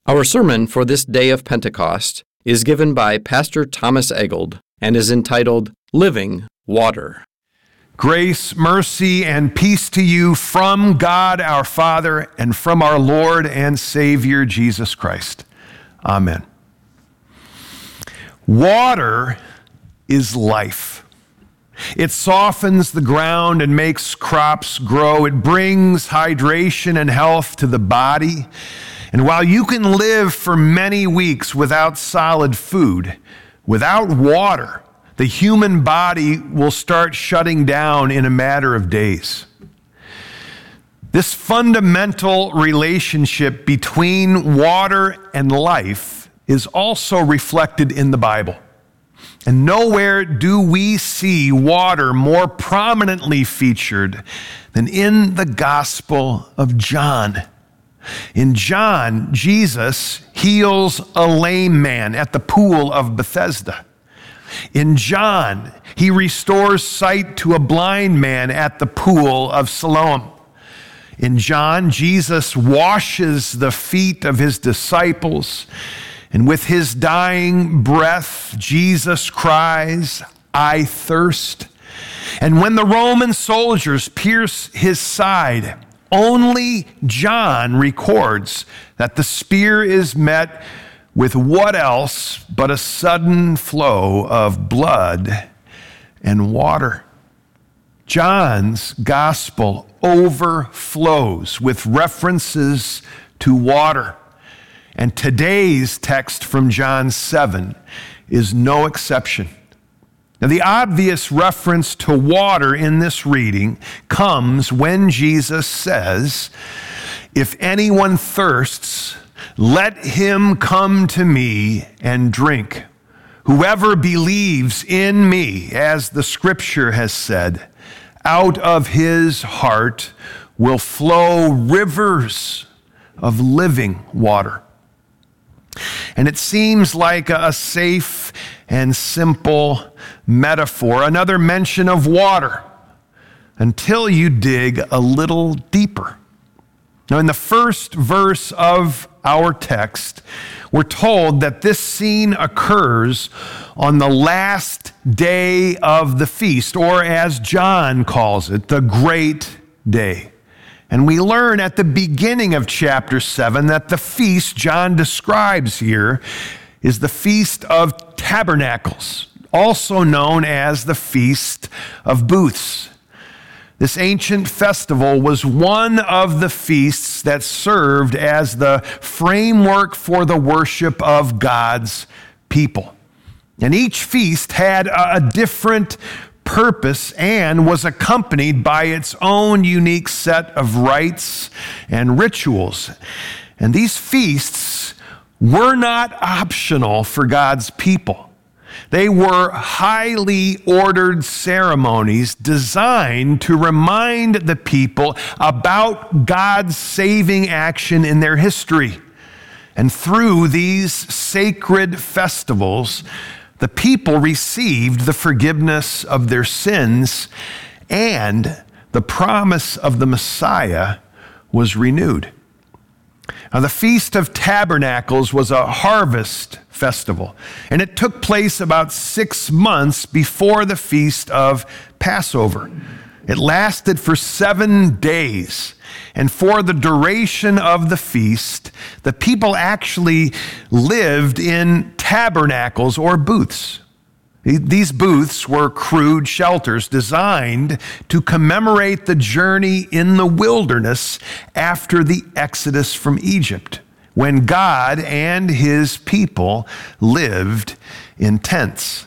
Our sermon for this day of Pentecost is given by Pastor Thomas Eggold and is entitled, Living Water. Grace, mercy, and peace to you from God our Father and from our Lord and Savior Jesus Christ. Amen. Water is life. It softens the ground and makes crops grow. It brings hydration and health to the body. And while you can live for many weeks without solid food, without water, the human body will start shutting down in a matter of days. This fundamental relationship between water and life is also reflected in the Bible. And nowhere do we see water more prominently featured than in the Gospel of John. In John, Jesus heals a lame man at the pool of Bethesda. In John, he restores sight to a blind man at the pool of Siloam. In John, Jesus washes the feet of his disciples, and with his dying breath, Jesus cries, "I thirst." And when the Roman soldiers pierce his side, only John records that the spear is met with what else but a sudden flow of blood and water. John's gospel overflows with references to water, and today's text from John 7 is no exception. Now, the obvious reference to water in this reading comes when Jesus says, "If anyone thirsts, let him come to me and drink. Whoever believes in me, as the scripture has said, out of his heart will flow rivers of living water." And it seems like a safe and simple metaphor, another mention of water, until you dig a little deeper. Now, in the first verse of our text, we're told that this scene occurs on the last day of the feast, or as John calls it, the great day. And we learn at the beginning of chapter 7 that the feast John describes here is the Feast of Tabernacles, also known as the Feast of Booths. This ancient festival was one of the feasts that served as the framework for the worship of God's people. And each feast had a different purpose and was accompanied by its own unique set of rites and rituals. And these feasts were not optional for God's people. They were highly ordered ceremonies designed to remind the people about God's saving action in their history. And through these sacred festivals, the people received the forgiveness of their sins, and the promise of the Messiah was renewed. Now, the Feast of Tabernacles was a harvest festival, and it took place about 6 months before the Feast of Passover. It lasted for 7 days, and for the duration of the feast, the people actually lived in tabernacles or booths. These booths were crude shelters designed to commemorate the journey in the wilderness after the Exodus from Egypt, when God and his people lived in tents.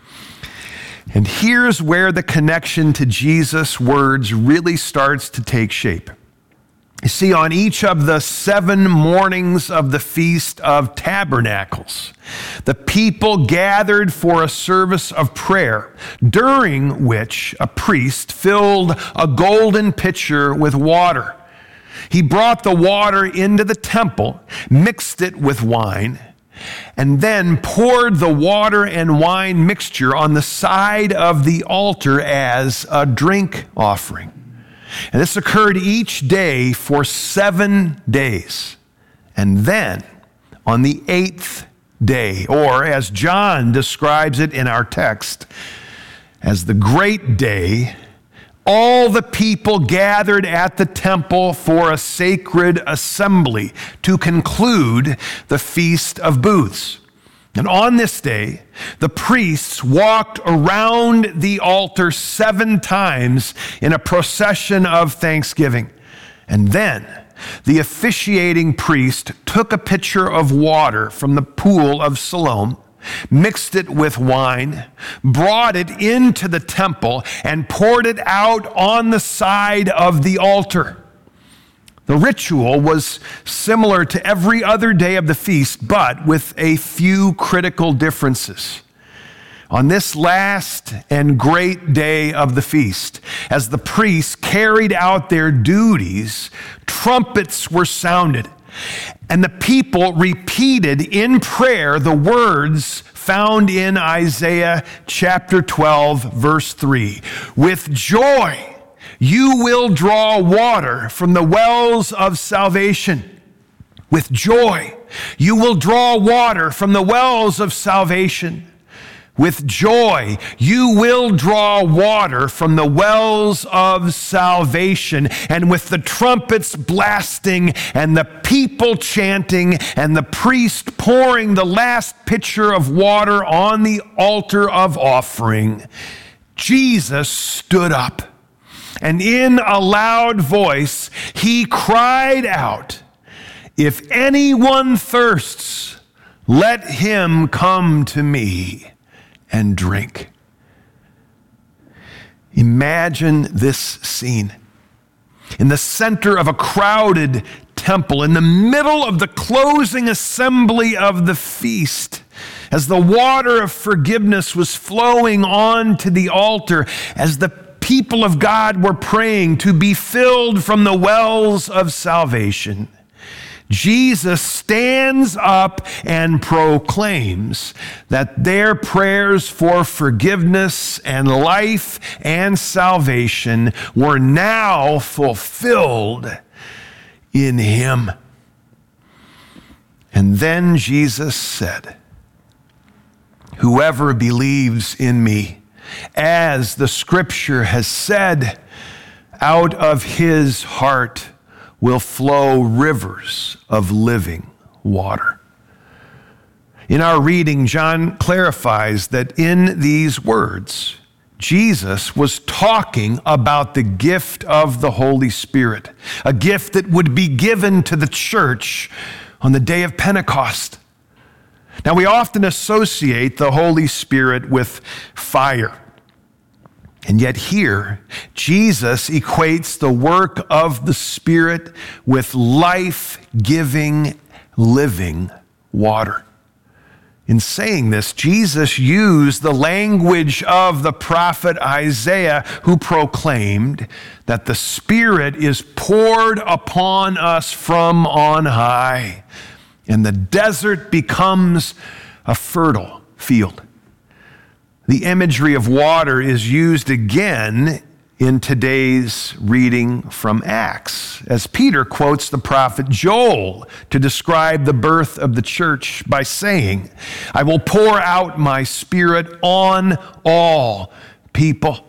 And here's where the connection to Jesus' words really starts to take shape. You see, on each of the 7 mornings of the Feast of Tabernacles, the people gathered for a service of prayer, during which a priest filled a golden pitcher with water. He brought the water into the temple, mixed it with wine, and then poured the water and wine mixture on the side of the altar as a drink offering. And this occurred each day for 7 days. And then, on the 8th day, or as John describes it in our text, as the great day, all the people gathered at the temple for a sacred assembly to conclude the Feast of Booths. And on this day, the priests walked around the altar 7 times in a procession of thanksgiving. And then the officiating priest took a pitcher of water from the pool of Siloam, mixed it with wine, brought it into the temple, and poured it out on the side of the altar. The ritual was similar to every other day of the feast, but with a few critical differences. On this last and great day of the feast, as the priests carried out their duties, trumpets were sounded, and the people repeated in prayer the words found in Isaiah chapter 12, verse 3. With joy, you will draw water from the wells of salvation. With joy, you will draw water from the wells of salvation. With joy, you will draw water from the wells of salvation. And with the trumpets blasting and the people chanting and the priest pouring the last pitcher of water on the altar of offering, Jesus stood up. And in a loud voice, he cried out, "If anyone thirsts, let him come to me and drink." Imagine this scene. In the center of a crowded temple, in the middle of the closing assembly of the feast, as the water of forgiveness was flowing onto the altar, as the people of God were praying to be filled from the wells of salvation, Jesus stands up and proclaims that their prayers for forgiveness and life and salvation were now fulfilled in him. And then Jesus said, "Whoever believes in me, as the scripture has said, out of his heart will flow rivers of living water." In our reading, John clarifies that in these words, Jesus was talking about the gift of the Holy Spirit, a gift that would be given to the church on the day of Pentecost. Now, we often associate the Holy Spirit with fire. And yet here, Jesus equates the work of the Spirit with life-giving, living water. In saying this, Jesus used the language of the prophet Isaiah, who proclaimed that the Spirit is poured upon us from on high, and the desert becomes a fertile field. The imagery of water is used again in today's reading from Acts, as Peter quotes the prophet Joel to describe the birth of the church by saying, "I will pour out my Spirit on all people."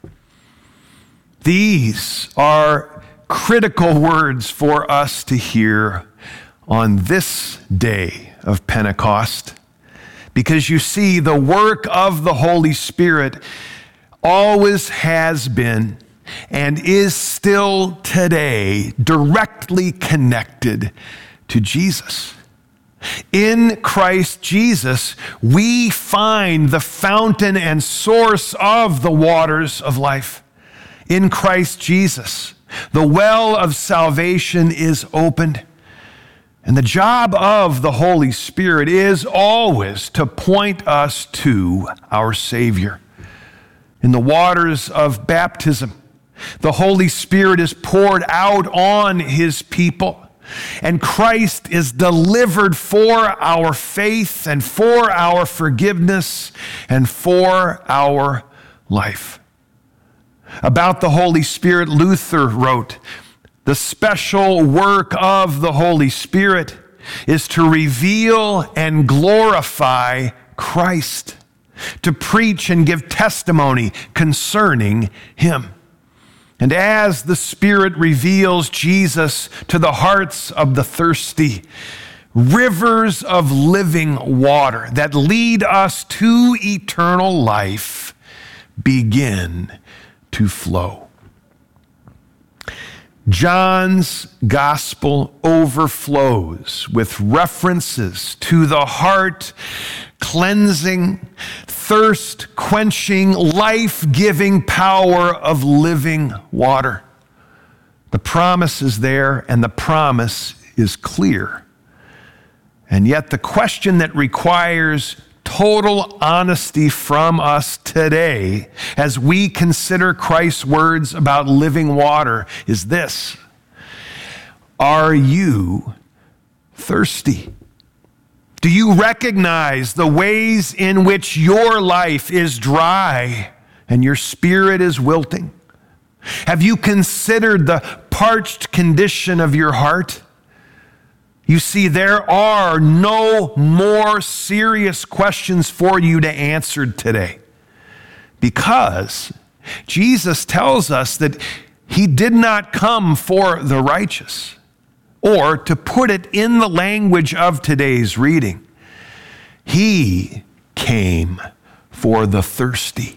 These are critical words for us to hear on this day of Pentecost. Because you see, the work of the Holy Spirit always has been and is still today directly connected to Jesus. In Christ Jesus, we find the fountain and source of the waters of life. In Christ Jesus, the well of salvation is opened. And the job of the Holy Spirit is always to point us to our Savior. In the waters of baptism, the Holy Spirit is poured out on his people, and Christ is delivered for our faith and for our forgiveness and for our life. About the Holy Spirit, Luther wrote, "The special work of the Holy Spirit is to reveal and glorify Christ, to preach and give testimony concerning him. And as the Spirit reveals Jesus to the hearts of the thirsty, rivers of living water that lead us to eternal life begin to flow. John's gospel overflows with references to the heart cleansing, thirst quenching, life-giving power of living water. The promise is there, and the promise is clear. And yet the question that requires total honesty from us today as we consider Christ's words about living water is this: are you thirsty? Do you recognize the ways in which your life is dry and your spirit is wilting? Have you considered the parched condition of your heart? You see, there are no more serious questions for you to answer today, because Jesus tells us that he did not come for the righteous, or to put it in the language of today's reading, he came for the thirsty.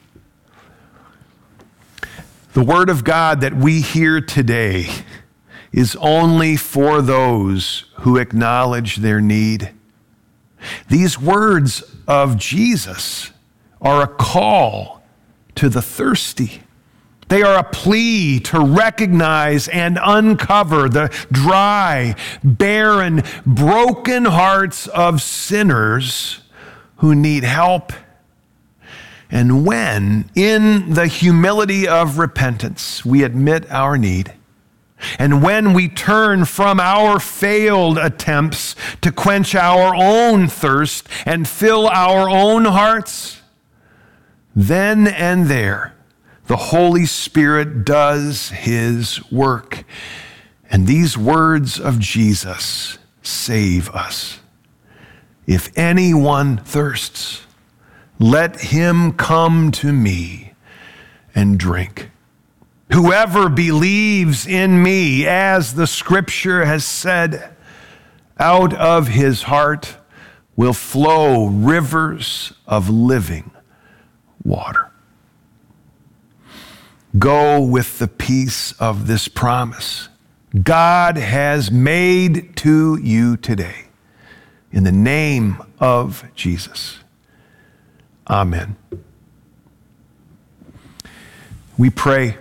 The word of God that we hear today is only for those who acknowledge their need. These words of Jesus are a call to the thirsty. They are a plea to recognize and uncover the dry, barren, broken hearts of sinners who need help. And when, in the humility of repentance, we admit our need, and when we turn from our failed attempts to quench our own thirst and fill our own hearts, then and there, the Holy Spirit does his work. And these words of Jesus save us. If anyone thirsts, let him come to me and drink. Whoever believes in me, as the scripture has said, out of his heart will flow rivers of living water. Go with the peace of this promise God has made to you today. In the name of Jesus. Amen. We pray.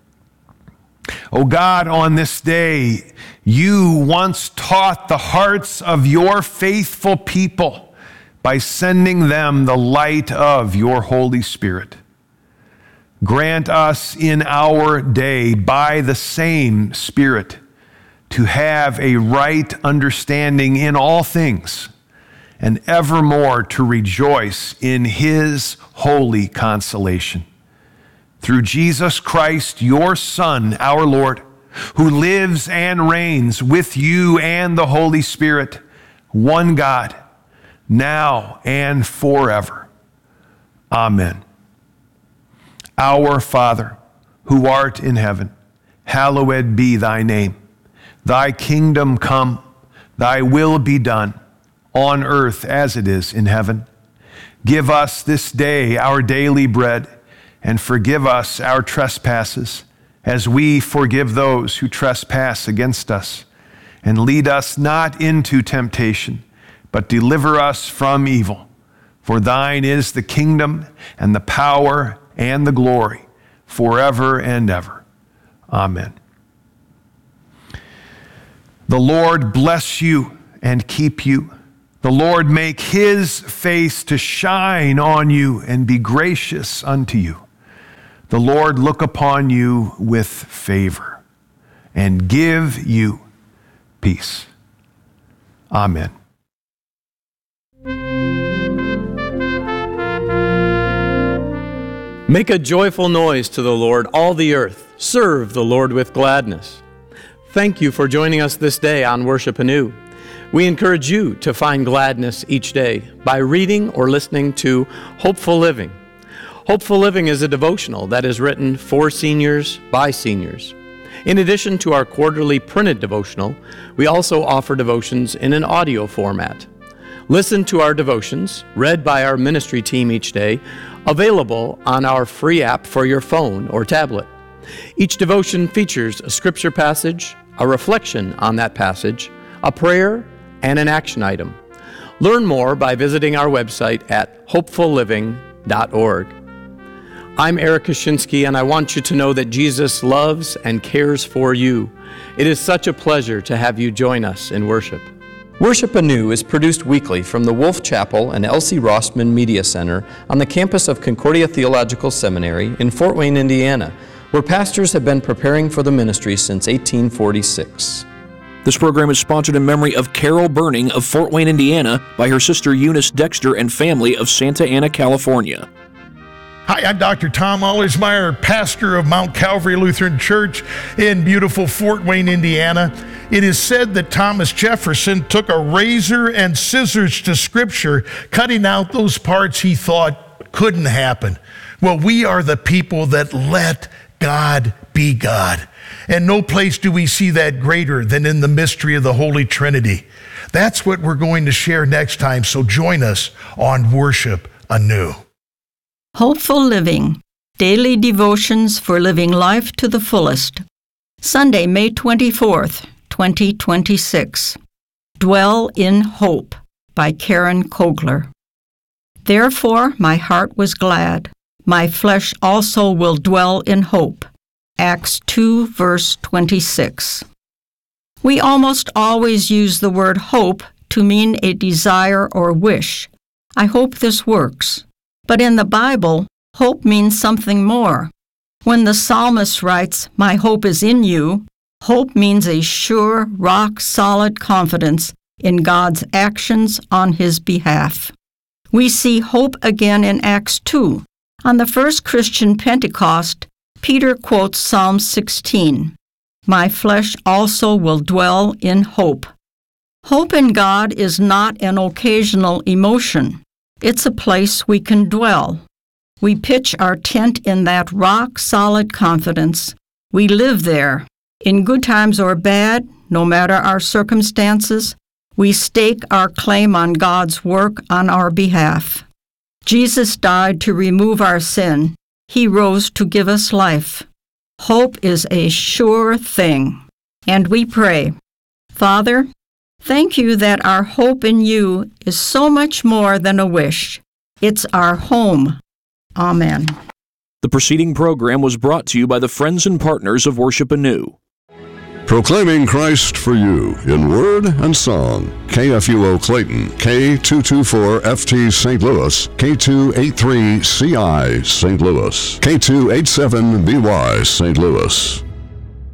O God, on this day, you once taught the hearts of your faithful people by sending them the light of your Holy Spirit. Grant us in our day, by the same Spirit, to have a right understanding in all things, and evermore to rejoice in his holy consolation. Through Jesus Christ, your Son, our Lord, who lives and reigns with you and the Holy Spirit, one God, now and forever. Amen. Our Father, who art in heaven, hallowed be thy name. Thy kingdom come, thy will be done, on earth as it is in heaven. Give us this day our daily bread, and forgive us our trespasses, as we forgive those who trespass against us. And lead us not into temptation, but deliver us from evil. For thine is the kingdom, and the power, and the glory, forever and ever. Amen. The Lord bless you and keep you. The Lord make his face to shine on you and be gracious unto you. The Lord look upon you with favor and give you peace. Amen. Make a joyful noise to the Lord, all the earth. Serve the Lord with gladness. Thank you for joining us this day on Worship Anew. We encourage you to find gladness each day by reading or listening to Hopeful Living. Hopeful Living is a devotional that is written for seniors by seniors. In addition to our quarterly printed devotional, we also offer devotions in an audio format. Listen to our devotions, read by our ministry team each day, available on our free app for your phone or tablet. Each devotion features a scripture passage, a reflection on that passage, a prayer, and an action item. Learn more by visiting our website at hopefulliving.org. I'm Eric Kaczynski, and I want you to know that Jesus loves and cares for you. It is such a pleasure to have you join us in worship. Worship Anew is produced weekly from the Wolf Chapel and Elsie Rossman Media Center on the campus of Concordia Theological Seminary in Fort Wayne, Indiana, where pastors have been preparing for the ministry since 1846. This program is sponsored in memory of Carol Burning of Fort Wayne, Indiana, by her sister Eunice Dexter and family of Santa Ana, California. Hi, I'm Dr. Tom Allersmeyer, pastor of Mount Calvary Lutheran Church in beautiful Fort Wayne, Indiana. It is said that Thomas Jefferson took a razor and scissors to Scripture, cutting out those parts he thought couldn't happen. Well, we are the people that let God be God. And no place do we see that greater than in the mystery of the Holy Trinity. That's what we're going to share next time, so join us on Worship Anew. Hopeful Living, Daily Devotions for Living Life to the Fullest. Sunday, May 24th, 2026. Dwell in Hope by Karen Kogler. Therefore my heart was glad. My flesh also will dwell in hope. Acts 2, verse 26. We almost always use the word hope to mean a desire or wish. I hope this works. But in the Bible, hope means something more. When the psalmist writes, "My hope is in you," hope means a sure, rock-solid confidence in God's actions on His behalf. We see hope again in Acts 2. On the first Christian Pentecost, Peter quotes Psalm 16, "My flesh also will dwell in hope." Hope in God is not an occasional emotion. It's a place we can dwell. We pitch our tent in that rock-solid confidence. We live there. In good times or bad, no matter our circumstances, we stake our claim on God's work on our behalf. Jesus died to remove our sin. He rose to give us life. Hope is a sure thing. And we pray, Father, thank you that our hope in you is so much more than a wish. It's our home. Amen. The preceding program was brought to you by the friends and partners of Worship Anew. Proclaiming Christ for you in word and song. KFUO Clayton, K224FT St. Louis, K283CI St. Louis, K287BY St. Louis.